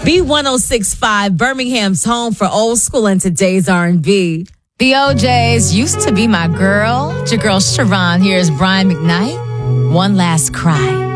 B1065, Birmingham's home for old school and today's R&B. The OJs used to be my girl. It's your girl Sharon. Here's Brian McKnight. One Last Cry.